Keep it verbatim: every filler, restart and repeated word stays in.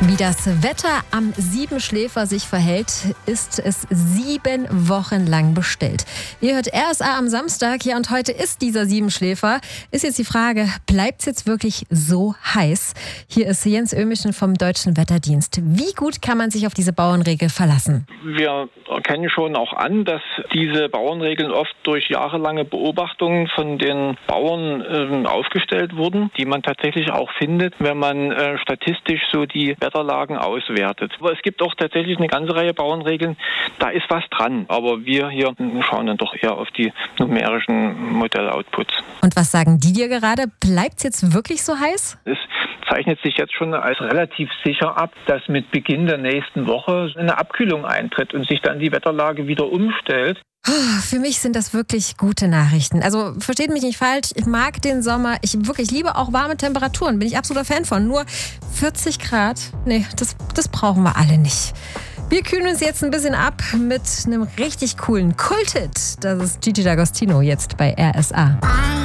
Wie das Wetter am Siebenschläfer sich verhält, ist es sieben Wochen lang bestellt. Ihr hört R S A am Samstag, ja, und heute ist dieser Siebenschläfer. Ist jetzt die Frage, bleibt es jetzt wirklich so heiß? Hier ist Jens Ömischen vom Deutschen Wetterdienst. Wie gut kann man sich auf diese Bauernregel verlassen? Wir erkennen schon auch an, dass diese Bauernregeln oft durch jahrelange Beobachtungen von den Bauern äh, aufgestellt wurden, die man tatsächlich auch findet, wenn man äh, statistisch so die Wetterlagen auswertet. Aber es gibt auch tatsächlich eine ganze Reihe Bauernregeln, da ist was dran. Aber wir hier schauen dann doch eher auf die numerischen Modelloutputs. Und was sagen die dir gerade? Bleibt es jetzt wirklich so heiß? Es zeichnet sich jetzt schon als relativ sicher ab, dass mit Beginn der nächsten Woche eine Abkühlung eintritt und sich dann die Wetterlage wieder umstellt. Für mich sind das wirklich gute Nachrichten. Also versteht mich nicht falsch, ich mag den Sommer. Ich wirklich liebe auch warme Temperaturen, bin ich absoluter Fan von. Nur vierzig Grad, nee, das, das brauchen wir alle nicht. Wir kühlen uns jetzt ein bisschen ab mit einem richtig coolen Kult-Hit. Das ist Gigi D'Agostino jetzt bei R S A.